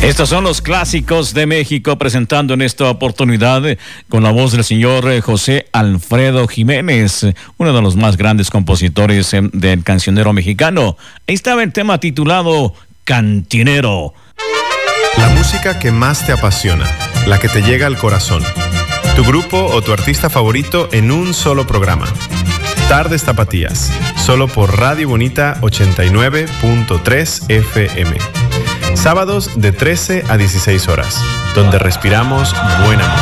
Estos son los clásicos de México, presentando en esta oportunidad con la voz del señor José Alfredo Jiménez, uno de los más grandes compositores del cancionero mexicano. Ahí estaba el tema titulado Cantinero. La música que más te apasiona, la que te llega al corazón. Tu grupo o tu artista favorito en un solo programa. Tardes Tapatías, solo por Radio Bonita 89.3 FM. Sábados de 13 a 16 horas, donde respiramos buena música.